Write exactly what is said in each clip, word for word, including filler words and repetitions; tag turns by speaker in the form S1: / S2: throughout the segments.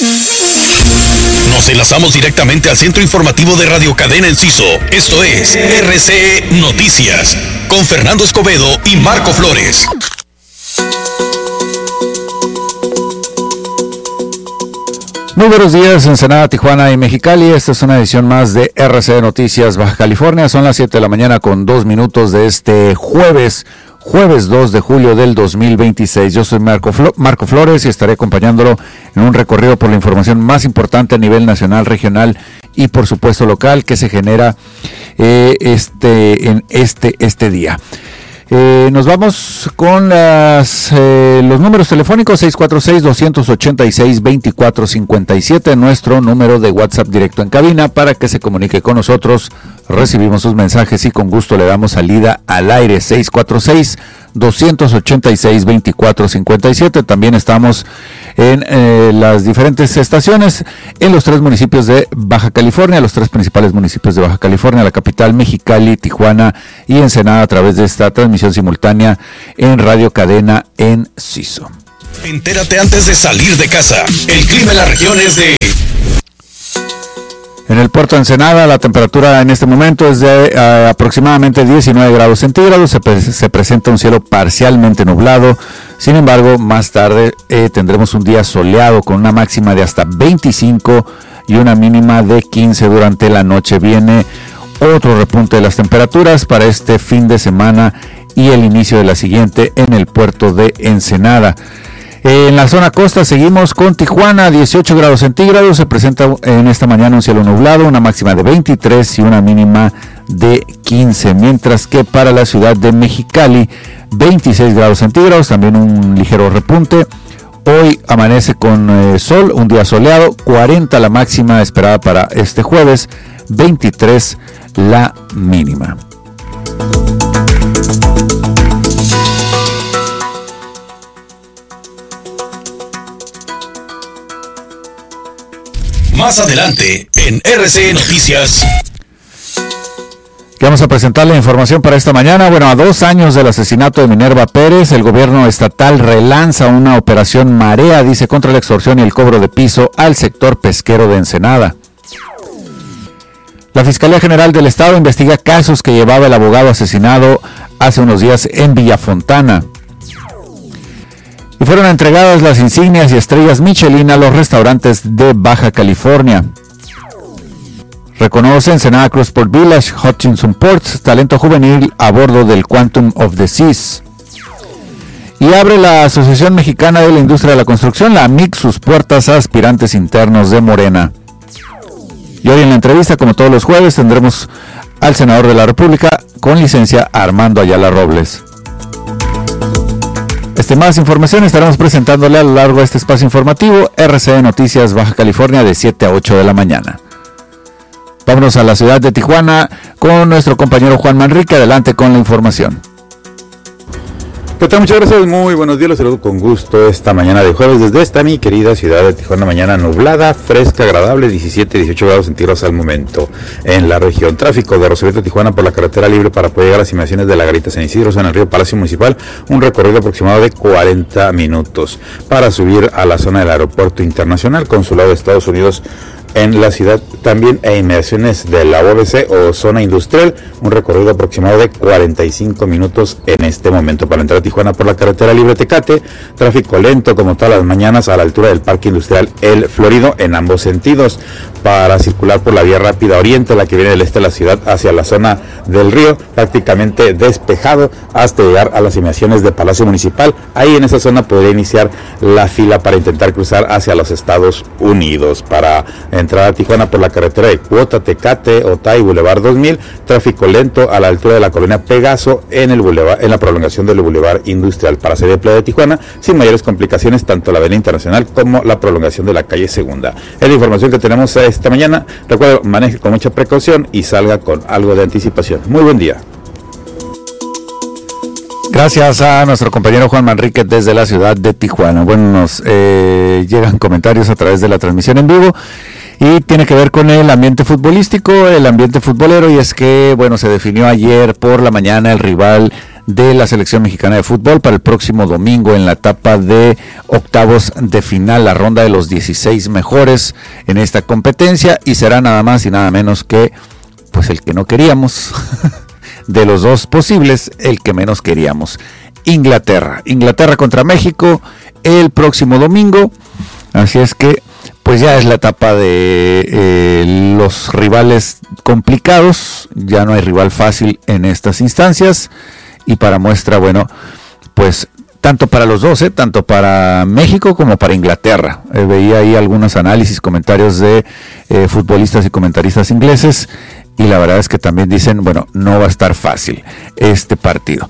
S1: Nos enlazamos directamente al centro informativo de Radio Cadena Enciso. Esto es R C E Noticias, con Fernando Escobedo y Marco Flores.
S2: Muy buenos días, Ensenada, Tijuana y Mexicali. Esta es una edición más de R C E Noticias Baja California. Son las siete de la mañana con dos minutos de este jueves, jueves dos de julio del dos mil veintiséis. Yo soy Marco, Flo- Marco Flores y estaré acompañándolo en un recorrido por la información más importante a nivel nacional, regional y por supuesto local que se genera eh, este, en este, este día. Eh, nos vamos con las, eh, los números telefónicos seis cuatro seis, dos ocho seis, dos cuatro cinco siete, nuestro número de WhatsApp directo en cabina para que se comunique con nosotros. Recibimos sus mensajes y con gusto le damos salida al aire. Seis cuatro seis, dos ocho seis, dos cuatro cinco siete. También estamos en eh, las diferentes estaciones en los tres municipios de Baja California, los tres principales municipios de Baja California, la capital, Mexicali, Tijuana y Ensenada, a través de esta transmisión simultánea en Radio Cadena Enciso.
S1: Entérate antes de salir de casa. El clima en la región es de...
S2: En el puerto de Ensenada, la temperatura en este momento es de uh, aproximadamente diecinueve grados centígrados. Se, pre- se presenta un cielo parcialmente nublado. Sin embargo, más tarde eh, tendremos un día soleado con una máxima de hasta veinticinco y una mínima de quince durante la noche. Viene otro repunte de las temperaturas para este fin de semana y el inicio de la siguiente en el puerto de Ensenada. En la zona costa seguimos con Tijuana, dieciocho grados centígrados, se presenta en esta mañana un cielo nublado, una máxima de veintitrés y una mínima de quince, mientras que para la ciudad de Mexicali, veintiséis grados centígrados, también un ligero repunte. Hoy amanece con eh, sol, un día soleado, cuarenta la máxima esperada para este jueves, veintitrés la mínima.
S1: Más adelante, en R C E Noticias.
S2: Que vamos a presentar la información para esta mañana. Bueno, a dos años del asesinato de Minerva Pérez, el gobierno estatal relanza una operación Marea, dice, contra la extorsión y el cobro de piso al sector pesquero de Ensenada. La Fiscalía General del Estado investiga casos que llevaba el abogado asesinado hace unos días en Villafontana. Y fueron entregadas las insignias y estrellas Michelin a los restaurantes de Baja California. Reconoce Ensenada Crossport Village, Hutchinson Ports, talento juvenil a bordo del Quantum of the Seas. Y abre la Asociación Mexicana de la Industria de la Construcción, la A M I C, sus puertas a aspirantes internos de Morena. Y hoy en la entrevista, como todos los jueves, tendremos al senador de la República con licencia, Armando Ayala Robles. Este más información estaremos presentándole a lo largo de este espacio informativo R C E Noticias Baja California de siete a ocho de la mañana. Vámonos a la ciudad de Tijuana con nuestro compañero Juan Manrique. Adelante con la información.
S3: ¿Qué tal? Muchas gracias, muy buenos días, los saludo con gusto esta mañana de jueves desde esta mi querida ciudad de Tijuana. Mañana nublada, fresca, agradable, diecisiete, dieciocho grados centígrados al momento en la región. Tráfico de Rosarito a Tijuana por la carretera libre para poder llegar a las inmediaciones de la Garita San Isidro en el río Palacio Municipal, un recorrido aproximado de cuarenta minutos. Para subir a la zona del aeropuerto internacional, consulado de Estados Unidos en la ciudad también e inmediaciones de la U A B C o zona industrial, un recorrido aproximado de cuarenta y cinco minutos en este momento. Para entrar a Tijuana por la carretera libre Tecate, tráfico lento como todas las mañanas a la altura del Parque Industrial El Florido en ambos sentidos. Para circular por la vía rápida oriente, la que viene del este de la ciudad hacia la zona del río, prácticamente despejado hasta llegar a las inmediaciones de Palacio Municipal. Ahí en esa zona podría iniciar la fila para intentar cruzar hacia los Estados Unidos. Para entrar a Tijuana por la carretera de Cuota, Tecate, Otay, Boulevard dos mil, tráfico lento a la altura de la colonia Pegaso en el boulevard, en la prolongación del Boulevard Industrial. Para salir de Playa de Tijuana, sin mayores complicaciones, tanto la avenida Internacional como la prolongación de la calle Segunda. Es la información que tenemos esta mañana. Recuerda, maneje con mucha precaución y salga con algo de anticipación. Muy buen día.
S2: Gracias a nuestro compañero Juan Manrique desde la ciudad de Tijuana. Bueno, nos eh, llegan comentarios a través de la transmisión en vivo y tiene que ver con el ambiente futbolístico, el ambiente futbolero, y es que, bueno, se definió ayer por la mañana el rival de la selección mexicana de fútbol para el próximo domingo en la etapa de octavos de final, la ronda de los dieciséis mejores en esta competencia, y será nada más y nada menos que pues el que no queríamos de los dos posibles, el que menos queríamos, Inglaterra. Inglaterra contra México el próximo domingo, así es que pues ya es la etapa de eh, los rivales complicados, ya no hay rival fácil en estas instancias, y para muestra, bueno, pues tanto para los dos, ¿eh? tanto para México como para Inglaterra. Eh, veía ahí algunos análisis, comentarios de eh, futbolistas y comentaristas ingleses, y la verdad es que también dicen, bueno, no va a estar fácil este partido.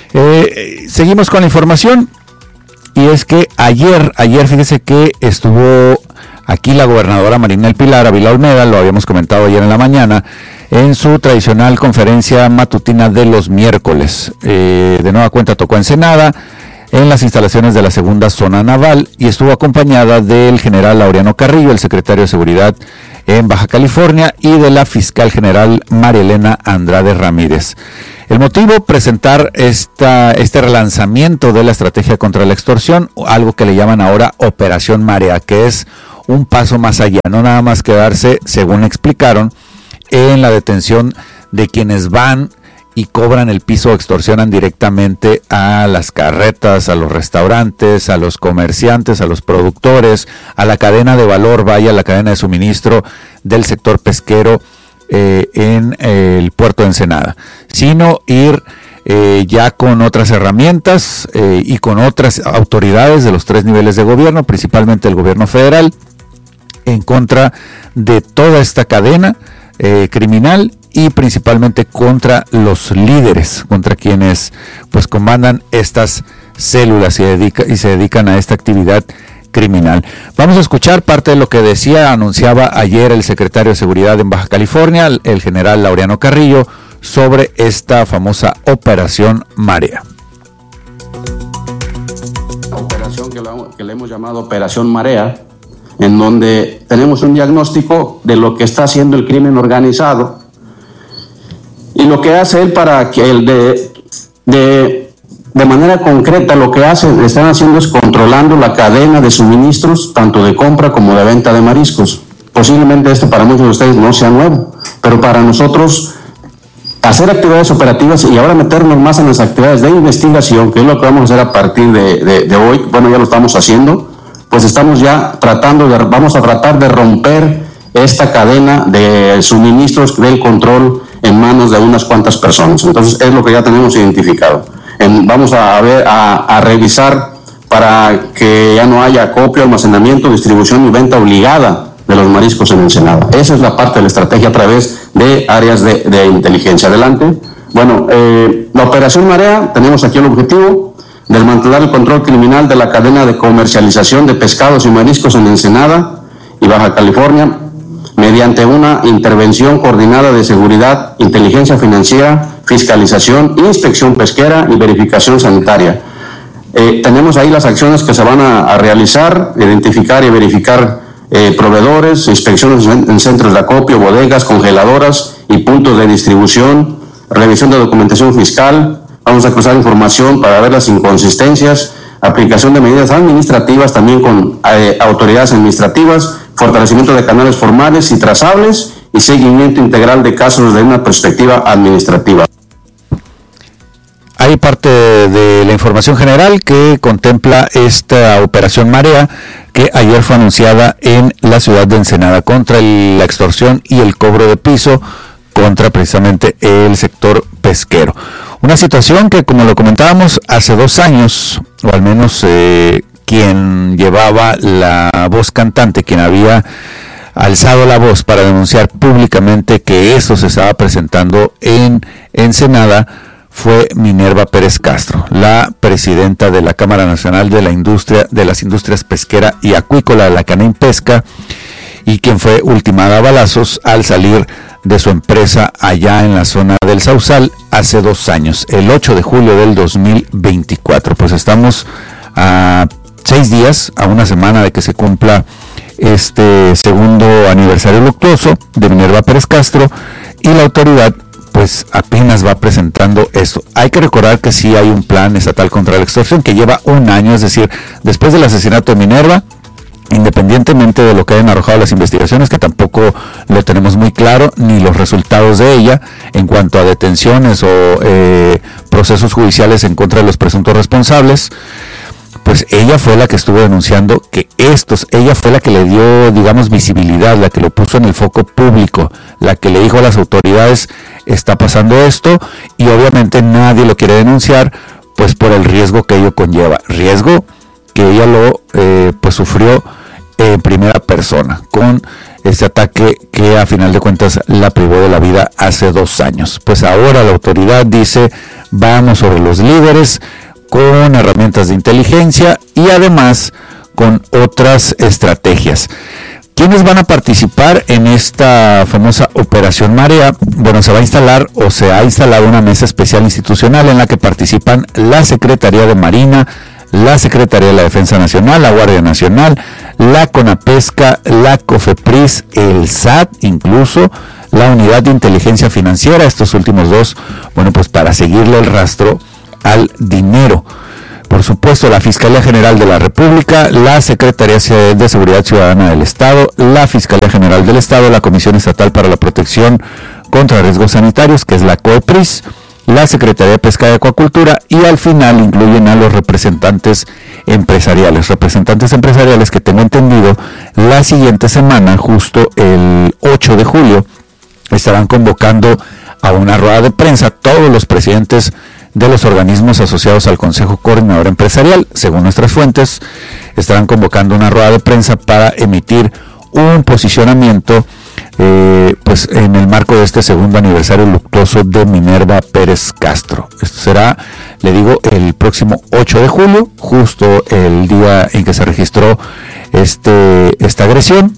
S2: Eh, seguimos con la información, y es que ayer, ayer fíjese que estuvo aquí la gobernadora Marinel Pilar Ávila Olmeda, lo habíamos comentado ayer en la mañana, en su tradicional conferencia matutina de los miércoles. Eh, de nueva cuenta tocó Ensenada, en las instalaciones de la segunda zona naval, y estuvo acompañada del general Laureano Carrillo, el secretario de Seguridad en Baja California, y de la fiscal general María Elena Andrade Ramírez. El motivo, presentar esta, este relanzamiento de la estrategia contra la extorsión, algo que le llaman ahora Operación Marea, que es un paso más allá, no nada más quedarse, según explicaron, en la detención de quienes van y cobran el piso o extorsionan directamente a las carretas, a los restaurantes, a los comerciantes, a los productores, a la cadena de valor, vaya, la cadena de suministro del sector pesquero eh, en eh, el puerto de Ensenada, sino ir eh, ya con otras herramientas eh, y con otras autoridades de los tres niveles de gobierno, principalmente el gobierno federal, en contra de toda esta cadena eh, criminal, y principalmente contra los líderes, contra quienes pues comandan estas células y, dedica, y se dedican a esta actividad criminal. Vamos a escuchar parte de lo que decía, anunciaba ayer el secretario de Seguridad en Baja California, el, el general Laureano Carrillo, sobre esta famosa Operación Marea.
S4: Operación que, la, que le hemos llamado Operación Marea, en donde tenemos un diagnóstico de lo que está haciendo el crimen organizado y lo que hace él para que el de, de, de manera concreta lo que hacen, están haciendo es controlando la cadena de suministros, tanto de compra como de venta de mariscos. Posiblemente esto para muchos de ustedes no sea nuevo, pero para nosotros hacer actividades operativas y ahora meternos más en las actividades de investigación, que es lo que vamos a hacer a partir de, de, de hoy, bueno, ya lo estamos haciendo, pues estamos ya tratando de, vamos a tratar de romper esta cadena de suministros del control en manos de unas cuantas personas. Entonces es lo que ya tenemos identificado. En, vamos a ver, a, a revisar para que ya no haya acopio, almacenamiento, distribución y venta obligada de los mariscos en Ensenada. Esa es la parte de la estrategia a través de áreas de, de inteligencia. Adelante. Bueno, eh, la Operación Marea, tenemos aquí el objetivo: desmantelar el control criminal de la cadena de comercialización de pescados y mariscos en Ensenada y Baja California, mediante una intervención coordinada de seguridad, inteligencia financiera, fiscalización, inspección pesquera y verificación sanitaria. Eh, tenemos ahí las acciones que se van a, a realizar: identificar y verificar eh, proveedores, inspecciones en, en centros de acopio, bodegas, congeladoras y puntos de distribución, revisión de documentación fiscal. Vamos a cruzar información para ver las inconsistencias, aplicación de medidas administrativas también con eh, autoridades administrativas, fortalecimiento de canales formales y trazables y seguimiento integral de casos desde una perspectiva administrativa.
S2: Hay parte de la información general que contempla esta Operación Marea, que ayer fue anunciada en la ciudad de Ensenada contra el, la extorsión y el cobro de piso contra precisamente el sector pesquero. Una situación que, como lo comentábamos, hace dos años, o al menos eh, quien llevaba la voz cantante, quien había alzado la voz para denunciar públicamente que eso se estaba presentando en Ensenada, fue Minerva Pérez Castro, la presidenta de la Cámara Nacional de la Industria de las Industrias Pesquera y Acuícola de la Canaim Pesca, y quien fue ultimada a balazos al salir de su empresa allá en la zona del Sausal hace dos años, el ocho de julio del dos mil veinticuatro. Pues estamos a seis días, a una semana de que se cumpla este segundo aniversario luctuoso de Minerva Pérez Castro, y la autoridad pues apenas va presentando esto. Hay que recordar que sí hay un plan estatal contra la extorsión que lleva un año, es decir, después del asesinato de Minerva, independientemente de lo que hayan arrojado las investigaciones, que tampoco lo tenemos muy claro, ni los resultados de ella en cuanto a detenciones o eh, procesos judiciales en contra de los presuntos responsables, pues ella fue la que estuvo denunciando que estos, ella fue la que le dio, digamos, visibilidad, la que lo puso en el foco público, la que le dijo a las autoridades, está pasando esto, y obviamente nadie lo quiere denunciar, pues por el riesgo que ello conlleva, riesgo que ella lo eh, pues sufrió en primera persona con este ataque que a final de cuentas la privó de la vida hace dos años. Pues ahora la autoridad dice, vamos sobre los líderes con herramientas de inteligencia y además con otras estrategias. ¿Quiénes van a participar en esta famosa Operación Marea? Bueno, se va a instalar o se ha instalado una mesa especial institucional en la que participan la Secretaría de Marina, la Secretaría de la Defensa Nacional, la Guardia Nacional, la CONAPESCA, la COFEPRIS, el S A T, incluso la Unidad de Inteligencia Financiera, estos últimos dos, bueno, pues para seguirle el rastro al dinero. Por supuesto, la Fiscalía General de la República, la Secretaría de Seguridad Ciudadana del Estado, la Fiscalía General del Estado, la Comisión Estatal para la Protección contra Riesgos Sanitarios, que es la COEPRIS, la Secretaría de Pesca y Acuacultura, y al final incluyen a los representantes empresariales, representantes empresariales que tengo entendido la siguiente semana, justo el ocho de julio, estarán convocando a una rueda de prensa todos los presidentes de los organismos asociados al Consejo Coordinador Empresarial. Según nuestras fuentes, estarán convocando una rueda de prensa para emitir un posicionamiento Eh, pues en el marco de este segundo aniversario luctuoso de Minerva Pérez Castro. Esto será, le digo, el próximo ocho de julio, justo el día en que se registró este esta agresión,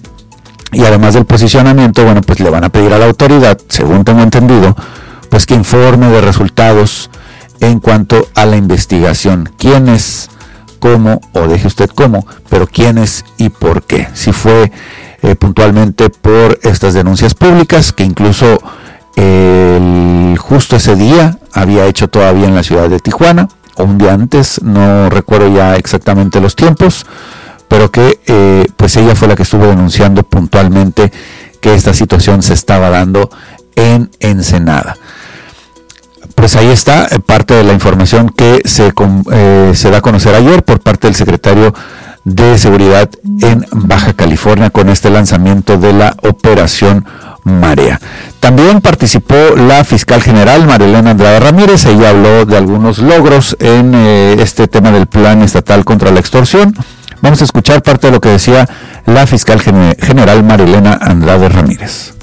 S2: y además del posicionamiento, bueno, pues le van a pedir a la autoridad, según tengo entendido, pues que informe de resultados en cuanto a la investigación, quiénes, cómo, o deje usted cómo, pero quiénes y por qué, si fue Eh, puntualmente por estas denuncias públicas que incluso eh, el, justo ese día había hecho todavía en la ciudad de Tijuana, o un día antes, no recuerdo ya exactamente los tiempos, pero que eh, pues ella fue la que estuvo denunciando puntualmente que esta situación se estaba dando en Ensenada. Pues ahí está parte de la información que se, eh, se da a conocer ayer por parte del secretario de Seguridad en Baja California con este lanzamiento de la Operación Marea. También participó la fiscal general Marilena Andrade Ramírez. Ella habló de algunos logros en eh, este tema del plan estatal contra la extorsión. Vamos a escuchar parte de lo que decía la fiscal gen- general Marilena Andrade Ramírez.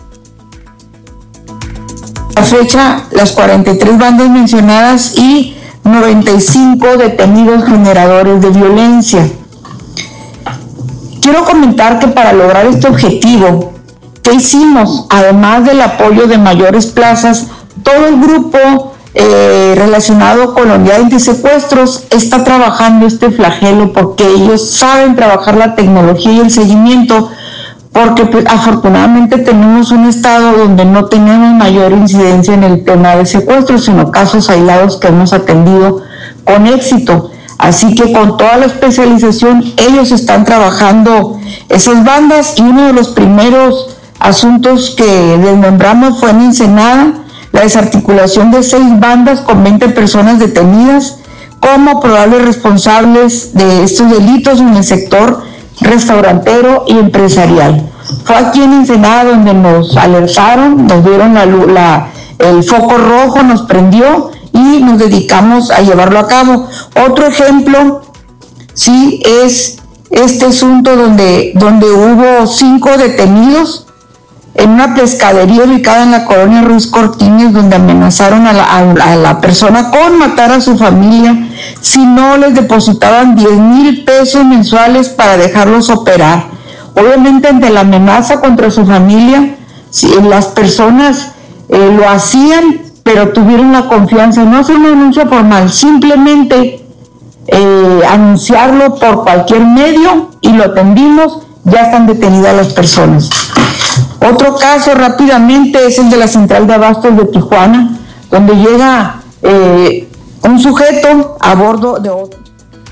S5: A fecha, las cuarenta y tres bandas mencionadas y noventa y cinco detenidos generadores de violencia. Quiero comentar que para lograr este objetivo, ¿qué hicimos? Además del apoyo de mayores plazas, todo el grupo eh, relacionado con la unidad de secuestros está trabajando este flagelo porque ellos saben trabajar la tecnología y el seguimiento, porque pues, afortunadamente tenemos un estado donde no tenemos mayor incidencia en el tema de secuestros, sino casos aislados que hemos atendido con éxito. Así que con toda la especialización ellos están trabajando esas bandas, y uno de los primeros asuntos que desmembramos fue en Ensenada, la desarticulación de seis bandas con veinte personas detenidas como probables responsables de estos delitos en el sector restaurantero y empresarial. Fue aquí en Ensenada donde nos alertaron, nos dieron la, la, el foco rojo, nos prendió y nos dedicamos a llevarlo a cabo. Otro ejemplo, sí, es este asunto donde, donde hubo cinco detenidos en una pescadería ubicada en la colonia Ruiz Cortines, donde amenazaron a la, a, a la persona con matar a su familia si no les depositaban diez mil pesos mensuales para dejarlos operar. Obviamente, ante la amenaza contra su familia, si las personas eh, lo hacían, pero tuvieron la confianza de no hacer una denuncia formal, simplemente eh, anunciarlo por cualquier medio, y lo atendimos. Ya están detenidas las personas. Otro caso rápidamente es el de la central de abastos de Tijuana, donde llega eh, un sujeto a bordo de otro.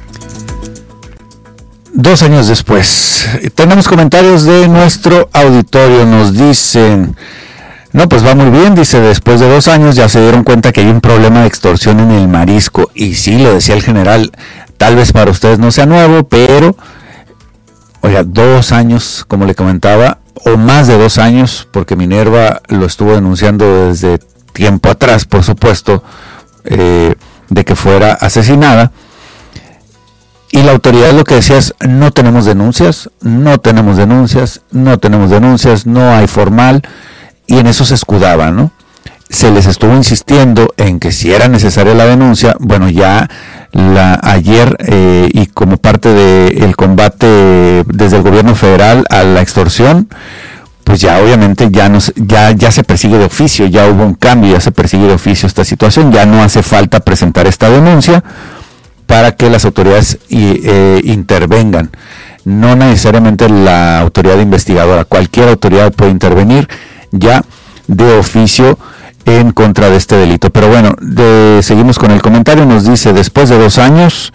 S2: Dos años después, tenemos comentarios de nuestro auditorio, nos dicen, no, pues va muy bien, dice, después de dos años ya se dieron cuenta que hay un problema de extorsión en el marisco, y sí, lo decía el general, tal vez para ustedes no sea nuevo, pero, oiga, dos años, como le comentaba, o más de dos años, porque Minerva lo estuvo denunciando desde tiempo atrás, por supuesto, eh, de que fuera asesinada, y la autoridad lo que decía es, no tenemos denuncias, no tenemos denuncias, no tenemos denuncias, no hay formal, y en eso se escudaba, ¿no? Se les estuvo insistiendo en que si era necesaria la denuncia, bueno, ya la ayer eh, y como parte del combate desde el gobierno federal a la extorsión, pues ya obviamente ya, nos, ya, ya se persigue de oficio, ya hubo un cambio, ya se persigue de oficio esta situación, ya no hace falta presentar esta denuncia para que las autoridades eh, intervengan. No necesariamente la autoridad investigadora, cualquier autoridad puede intervenir ya de oficio en contra de este delito. Pero bueno, de, seguimos con el comentario, nos dice, después de dos años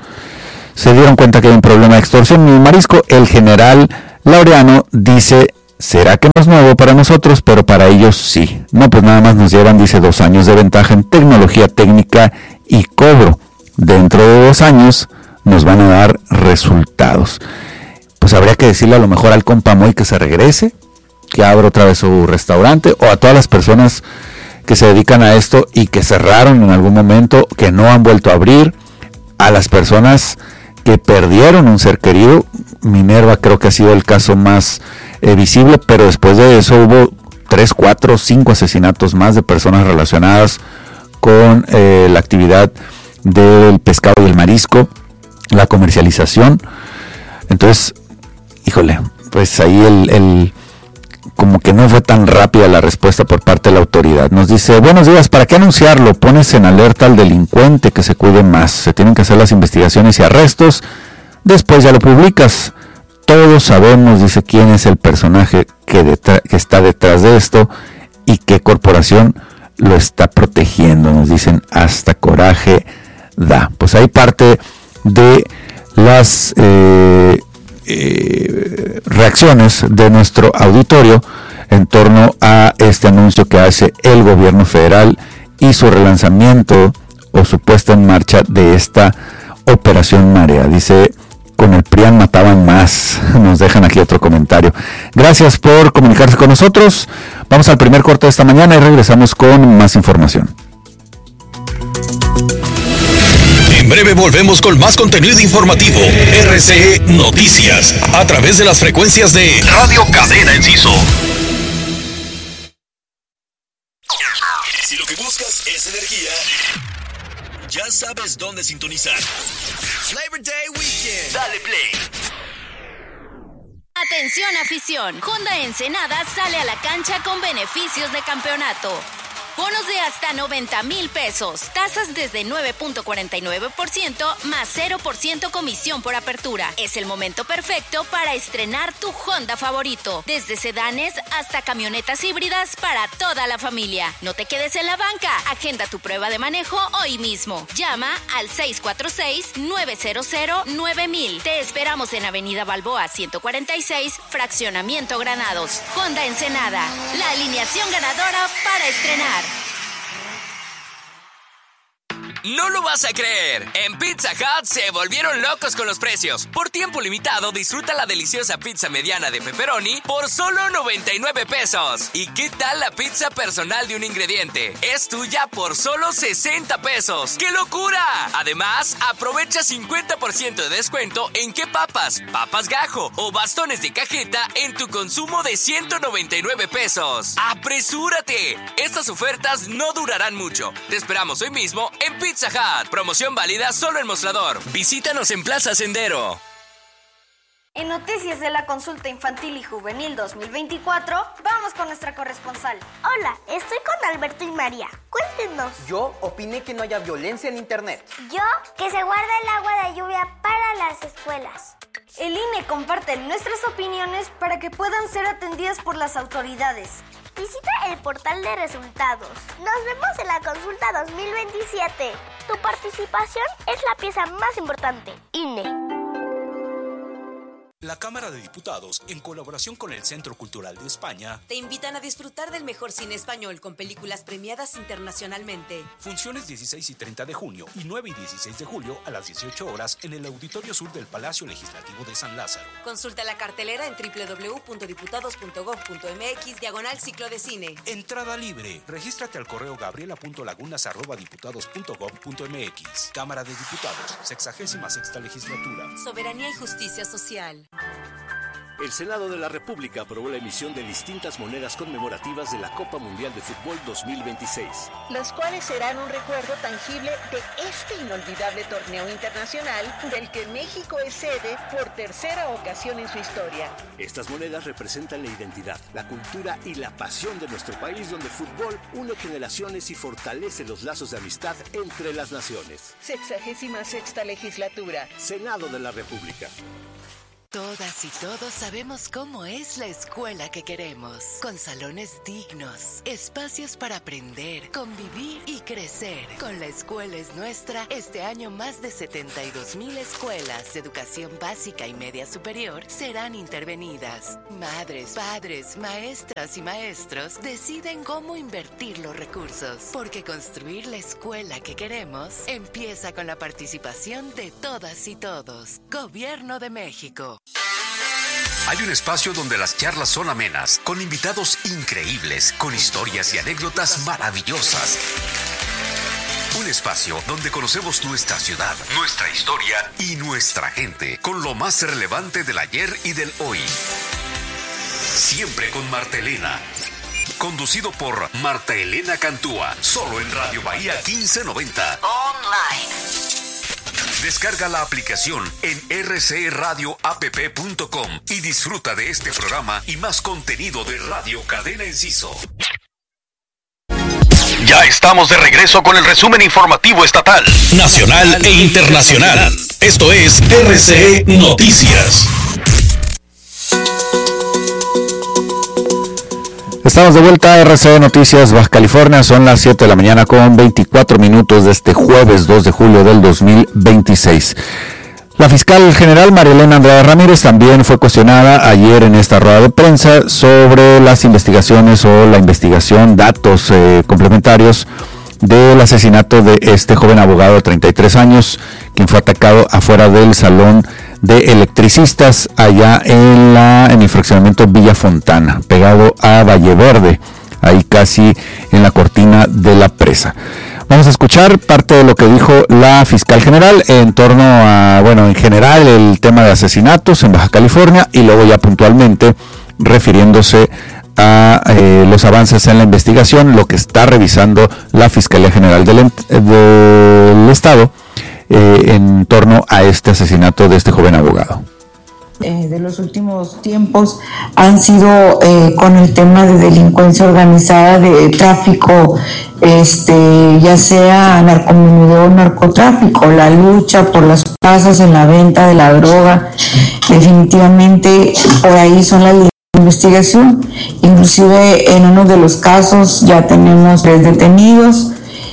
S2: se dieron cuenta que hay un problema de extorsión en el marisco. El general Laureano dice, será que no es nuevo para nosotros, pero para ellos sí. No, pues nada más nos llevan, dice, dos años de ventaja en tecnología técnica y cobro. Dentro de dos años nos van a dar resultados. Pues habría que decirle a lo mejor al compa Moy que se regrese, que abra otra vez su restaurante, o a todas las personas que se dedican a esto y que cerraron en algún momento, que no han vuelto a abrir, a las personas que perdieron un ser querido. Minerva creo que ha sido el caso más eh, visible, pero después de eso hubo tres, cuatro, cinco asesinatos más de personas relacionadas con eh, la actividad del pescado y el marisco, la comercialización. Entonces, híjole, pues ahí el, el como que no fue tan rápida la respuesta por parte de la autoridad. Nos dice, buenos días, ¿para qué anunciarlo? Pones en alerta al delincuente, que se cuide más. Se tienen que hacer las investigaciones y arrestos, después ya lo publicas. Todos sabemos, dice, quién es el personaje que, detrás, que está detrás de esto y qué corporación lo está protegiendo. Nos dicen, hasta coraje da. Pues hay parte de las eh, eh, reacciones de nuestro auditorio en torno a este anuncio que hace el gobierno federal y su relanzamiento o su puesta en marcha de esta operación Marea. Dice, con el P R I A N mataban más. Nos dejan aquí otro comentario. Gracias por comunicarse con nosotros. Vamos al primer corte de esta mañana y regresamos con más información.
S1: En breve volvemos con más contenido informativo. R C E Noticias, a través de las frecuencias de Radio Cadena Enciso.
S6: Si lo que buscas es energía, ya sabes dónde sintonizar. Labor Day Weekend. Dale play.
S7: Atención afición, Honda Ensenada sale a la cancha con beneficios de campeonato. Bonos de hasta noventa mil pesos, tasas desde nueve punto cuarenta y nueve por ciento más cero por ciento comisión por apertura. Es el momento perfecto para estrenar tu Honda favorito, desde sedanes hasta camionetas híbridas para toda la familia. No te quedes en la banca, agenda tu prueba de manejo hoy mismo. Llama al seis cuatro seis, nueve cero cero, nueve mil. Te esperamos en Avenida Balboa ciento cuarenta y seis, Fraccionamiento Granados. Honda Ensenada, la alineación ganadora para estrenar.
S8: No lo vas a creer, en Pizza Hut se volvieron locos con los precios. Por tiempo limitado, disfruta la deliciosa pizza mediana de pepperoni por solo noventa y nueve pesos. ¿Y qué tal la pizza personal de un ingrediente? Es tuya por solo sesenta pesos. ¡Qué locura! Además, aprovecha cincuenta por ciento de descuento en qué papas, papas gajo o bastones de cajeta en tu consumo de ciento noventa y nueve pesos. ¡Apresúrate! Estas ofertas no durarán mucho. Te esperamos hoy mismo en Pizza Pizza Hut, promoción válida solo en Mostrador. Visítanos en Plaza Sendero.
S9: En Noticias de la Consulta Infantil y Juvenil dos mil veinticuatro, vamos con nuestra corresponsal.
S10: Hola, estoy con Alberto y María. Cuéntenos.
S11: Yo opiné que no haya violencia en internet.
S10: Yo, que se guarda el agua de lluvia para las escuelas.
S9: El I N E comparte nuestras opiniones para que puedan ser atendidas por las autoridades.
S10: Visita el portal de resultados. Nos vemos en la Consulta dos mil veintisiete. Tu participación es la pieza más importante. I N E.
S12: La Cámara de Diputados, en colaboración con el Centro Cultural de España,
S13: te invitan a disfrutar del mejor cine español con películas premiadas internacionalmente.
S12: Funciones dieciséis y treinta de junio y nueve y dieciséis de julio a las dieciocho horas en el Auditorio Sur del Palacio Legislativo de San Lázaro.
S13: Consulta la cartelera en doble u doble u doble u punto diputados punto gob punto eme equis diagonal ciclo de cine.
S12: Entrada libre. Regístrate al correo gabriela punto lagunas arroba diputados punto gob punto eme equis. Cámara de Diputados, sexagésima sexta legislatura.
S13: Soberanía y justicia social.
S14: El Senado de la República aprobó la emisión de distintas monedas conmemorativas de la Copa Mundial de Fútbol dos mil veintiséis.
S15: Las cuales serán un recuerdo tangible de este inolvidable torneo internacional del que México es sede por tercera ocasión en su historia.
S14: Estas monedas representan la identidad, la cultura y la pasión de nuestro país, donde el fútbol une generaciones y fortalece los lazos de amistad entre las naciones.
S15: Sexagésima sexta legislatura.
S14: Senado de la República.
S16: Todas y todos sabemos cómo es la escuela que queremos, con salones dignos, espacios para aprender, convivir y crecer. Con La Escuela es Nuestra, este año más de setenta y dos mil escuelas de educación básica y media superior serán intervenidas. Madres, padres, maestras y maestros deciden cómo invertir los recursos, porque construir la escuela que queremos empieza con la participación de todas y todos. Gobierno de México.
S1: Hay un espacio donde las charlas son amenas, con invitados increíbles, con historias y anécdotas maravillosas. Un espacio donde conocemos nuestra ciudad, nuestra historia y nuestra gente, con lo más relevante del ayer y del hoy. Siempre con Marta Elena. Conducido por Marta Elena Cantúa, solo en Radio Bahía quince noventa. Online. Descarga la aplicación en erre ce radio app punto com y disfruta de este programa y más contenido de Radio Cadena Enciso. Ya estamos de regreso con el resumen informativo estatal, nacional e internacional. Esto es erre ce e Noticias.
S2: Estamos de vuelta a erre ce e Noticias Baja California, son las siete de la mañana con veinticuatro minutos de este jueves dos de julio del dos mil veintiséis. La fiscal general María Elena Andrade Ramírez también fue cuestionada ayer en esta rueda de prensa sobre las investigaciones o la investigación, datos eh, complementarios del asesinato de este joven abogado de treinta y tres años, quien fue atacado afuera del salón de electricistas allá en, la, en el fraccionamiento Villa Fontana, pegado a Valle Verde, ahí casi en la cortina de la presa. Vamos a escuchar parte de lo que dijo la fiscal general en torno a, bueno, en general el tema de asesinatos en Baja California y luego ya puntualmente refiriéndose a eh, los avances en la investigación, lo que está revisando la Fiscalía General del, del Estado Eh, en torno a este asesinato de este joven abogado.
S5: Eh, de los últimos tiempos han sido eh, con el tema de delincuencia organizada, de tráfico, este, ya sea narcomenudeo o narcotráfico, la lucha por las plazas en la venta de la droga, definitivamente por ahí son las líneas de investigación. Inclusive en uno de los casos ya tenemos tres detenidos.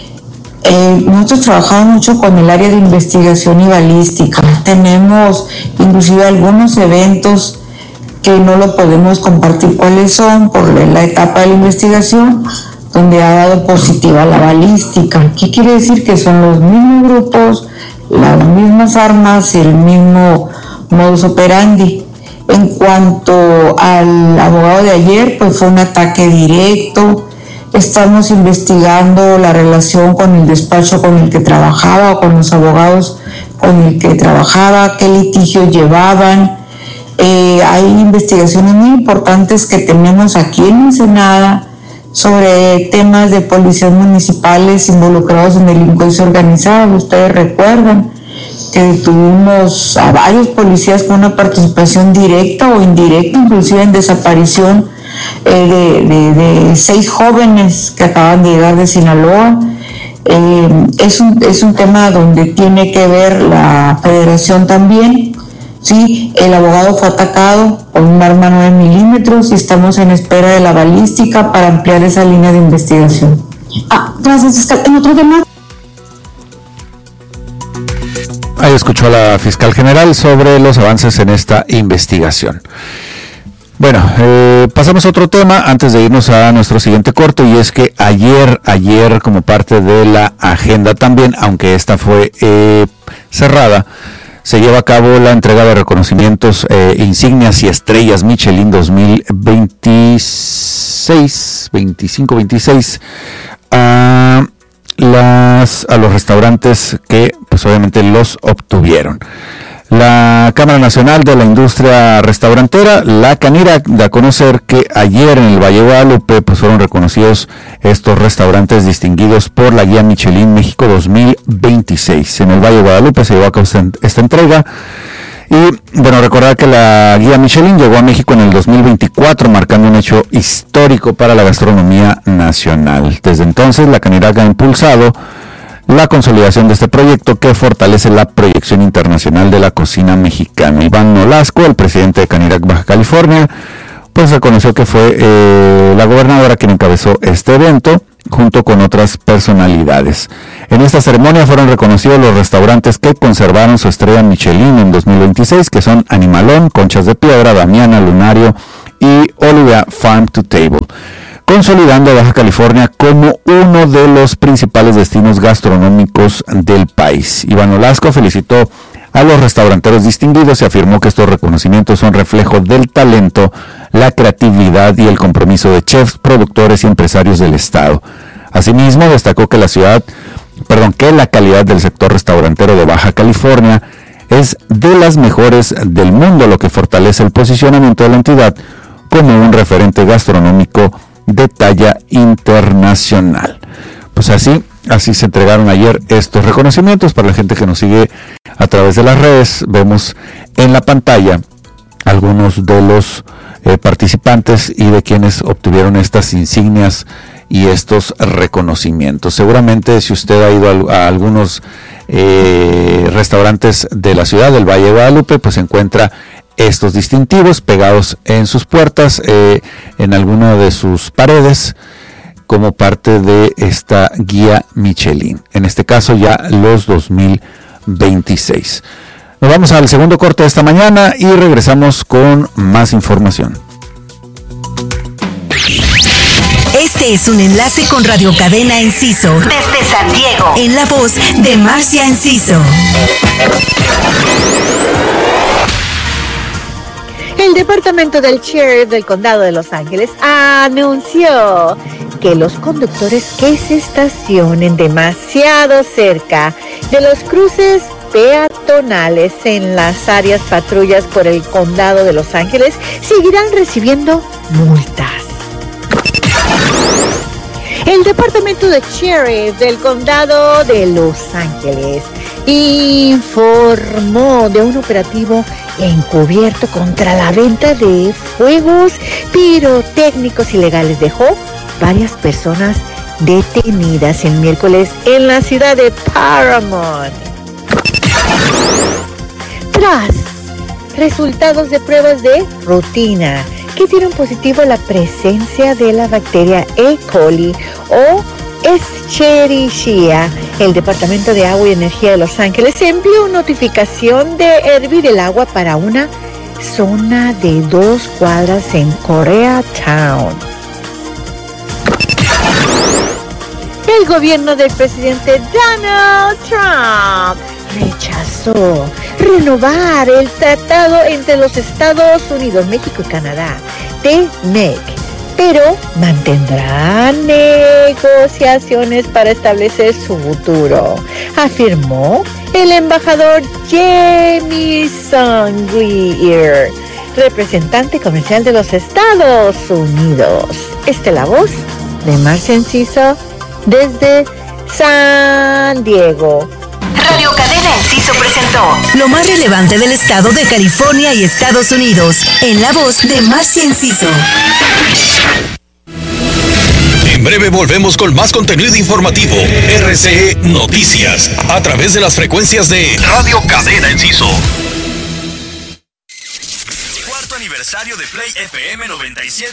S5: Eh, nosotros trabajamos mucho con el área de investigación y balística. Tenemos inclusive algunos eventos que no lo podemos compartir cuáles son por la etapa de la investigación, donde ha dado positiva la balística. ¿Qué quiere decir? Que son los mismos grupos, las mismas armas y el mismo modus operandi. En cuanto al abogado de ayer, pues fue un ataque directo. Estamos investigando la relación con el despacho con el que trabajaba o con los abogados con el que trabajaba, qué litigios llevaban. Eh, hay investigaciones muy importantes que tenemos aquí en Ensenada sobre temas de policías municipales involucrados en delincuencia organizada. Ustedes recuerdan que detuvimos a varios policías con una participación directa o indirecta, inclusive en desaparición eh, de, de, de seis jóvenes que acaban de llegar de Sinaloa. Eh, es, un, es un tema donde tiene que ver la federación también. Sí, el abogado fue atacado con un arma nueve milímetros y estamos en espera de la balística para ampliar esa línea de investigación. Ah, gracias, fiscal. En otro tema.
S2: Ahí escuchó a la fiscal general sobre los avances en esta investigación. Bueno, eh, pasamos a otro tema antes de irnos a nuestro siguiente corte, y es que ayer, ayer como parte de la agenda también, aunque esta fue eh, cerrada, se lleva a cabo la entrega de reconocimientos, eh, insignias y estrellas Michelin dos mil veintiséis, veinticinco, veintiséis a, las, a los restaurantes que pues obviamente los obtuvieron. La Cámara Nacional de la Industria Restaurantera, la CANIRAC, da a conocer que ayer en el Valle de Guadalupe pues fueron reconocidos estos restaurantes distinguidos por la Guía Michelin México dos mil veintiséis. En el Valle de Guadalupe se llevó a cabo esta entrega. Y bueno, recordar que la Guía Michelin llegó a México en el dos mil veinticuatro, marcando un hecho histórico para la gastronomía nacional. Desde entonces, la CANIRAC ha impulsado la consolidación de este proyecto que fortalece la proyección internacional de la cocina mexicana. Iván Nolasco, el presidente de CANIRAC Baja California, pues reconoció que fue eh, la gobernadora quien encabezó este evento junto con otras personalidades. En esta ceremonia fueron reconocidos los restaurantes que conservaron su estrella Michelin en dos mil veintiséis, que son Animalón, Conchas de Piedra, Damiana, Lunario y Olivia Farm to Table, consolidando a Baja California como uno de los principales destinos gastronómicos del país. Iván Nolasco felicitó a los restauranteros distinguidos y afirmó que estos reconocimientos son reflejo del talento, la creatividad y el compromiso de chefs, productores y empresarios del estado. Asimismo, destacó que la ciudad, perdón, que la calidad del sector restaurantero de Baja California es de las mejores del mundo, lo que fortalece el posicionamiento de la entidad como un referente gastronómico de talla internacional. Pues así, así se entregaron ayer estos reconocimientos. Para la gente que nos sigue a través de las redes, vemos en la pantalla algunos de los eh, participantes y de quienes obtuvieron estas insignias y estos reconocimientos. Seguramente si usted ha ido a, a algunos eh, restaurantes de la ciudad del Valle de Guadalupe, pues encuentra estos distintivos pegados en sus puertas, eh, en alguna de sus paredes, como parte de esta guía Michelin. En este caso ya los dos mil veintiséis. Nos vamos al segundo corte de esta mañana y regresamos con más información.
S17: Este es un enlace con Radio Cadena Enciso, desde San Diego, en la voz de Marcia Enciso.
S18: El departamento del sheriff del condado de Los Ángeles anunció que los conductores que se estacionen demasiado cerca de los cruces peatonales en las áreas patrullas por el condado de Los Ángeles seguirán recibiendo multas. El departamento de sheriff del condado de Los Ángeles informó de un operativo encubierto contra la venta de fuegos pirotécnicos ilegales. Dejó varias personas detenidas el miércoles en la ciudad de Paramount. Tras resultados de pruebas de rutina que dieron positivo a la presencia de la bacteria E. coli o Escherichia, el Departamento de Agua y Energía de Los Ángeles envió notificación de hervir el agua para una zona de dos cuadras en Koreatown. El gobierno del presidente Donald Trump rechazó renovar el tratado entre los Estados Unidos, México y Canadá, T M E C, pero mantendrá negociaciones para establecer su futuro, afirmó el embajador Jamieson Greer, representante comercial de los Estados Unidos. Esta es la voz de Marcia Enciso desde San Diego.
S17: Radio Cadena Enciso presentó lo más relevante del estado de California y Estados Unidos, en la voz de Marcia Enciso.
S1: En breve volvemos con más contenido informativo. R C E Noticias, a través de las frecuencias de Radio Cadena Enciso.
S6: Cuarto aniversario de Play F M noventa y siete